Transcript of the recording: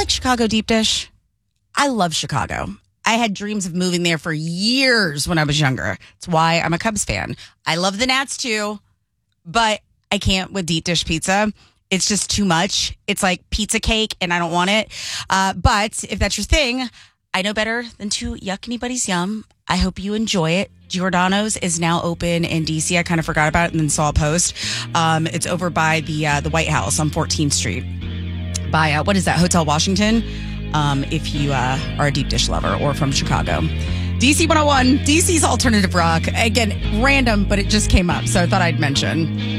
like Chicago deep dish? I love Chicago. I had dreams of moving there for years when I was younger. It's why I'm a Cubs fan. I love the Nats too, but I can't with deep dish pizza. It's just too much. It's like pizza cake and I don't want it. But if that's your thing, I know better than to yuck anybody's yum. I hope you enjoy it. Giordano's is now open in DC. I kind of forgot about it and then saw a post. It's over by the White House on 14th Street by, what is that, Hotel Washington? If you are a deep dish lover or from Chicago. DC 101, DC's alternative rock. Again, random, but it just came up, so I thought I'd mention.